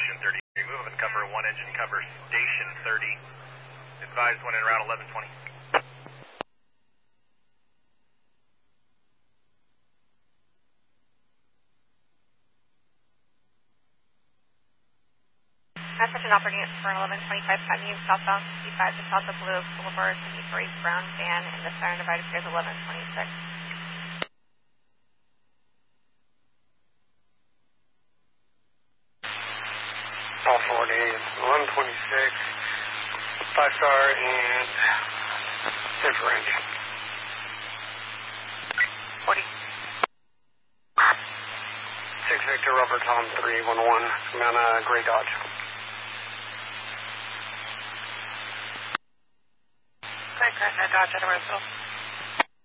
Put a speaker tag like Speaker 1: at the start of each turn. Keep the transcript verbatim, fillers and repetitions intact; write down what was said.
Speaker 1: station thirty. Move up and cover one engine cover station thirty. Advise one in route eleven twenty.
Speaker 2: Message and operating for eleven twenty-five Avenue, southbound sixty-five to south of Blue Boulevard, for a brown van in the center divided appears eleven twenty-six.
Speaker 3: All forty, eleven twenty-six, five star and center range.
Speaker 2: forty.
Speaker 3: six Victor, Robert Tom, three one one, Savannah, Gray Dodge.
Speaker 2: Great, Gretna, Dodge, Edwardsville.